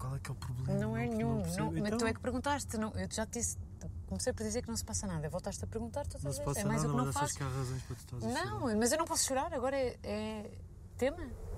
qual é que é o problema? Não é nenhum. percebo. Mas Então, tu é que perguntaste. Não, eu já te disse. Comecei por dizer que não se passa nada. Voltaste a perguntar todas não as se vezes. passa É mais nada, o que não mas achas faço. que há razões para tu estás a chorar? Não, mas eu não posso chorar. Agora é tema.